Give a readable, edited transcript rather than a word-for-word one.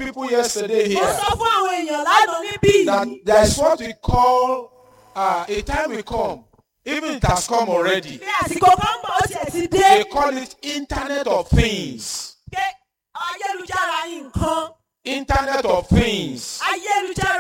people yesterday Mo here sọ fún àwọn èèyàn lánàá níbí that yìí. there is what we call a time will come, even it has come already. Bí àsìkò kan bọ̀ ó tiẹ̀ ti dé. They call it Internet of Things. Pé ayélujára nǹkan. Internet of Things. Ayélujára